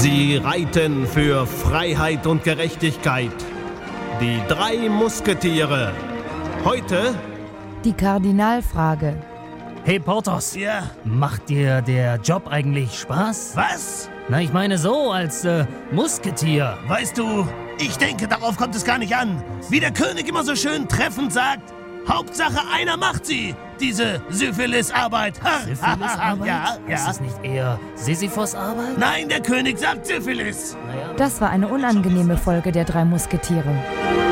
Sie reiten für Freiheit und Gerechtigkeit. Die 3 Musketiere. Heute die Kardinalfrage. Hey Porthos, Ja? macht dir der Job eigentlich Spaß? Was? Na, ich meine so, als Musketier. Weißt du, ich denke, darauf kommt es gar nicht an. Wie der König immer so schön treffend sagt, Hauptsache einer macht sie, diese Syphilis-Arbeit. Syphilis-Arbeit? Ja. Ist es nicht eher Sisyphos-Arbeit? Nein, der König sagt Syphilis. Naja. Das war eine unangenehme Folge der 3 Musketiere.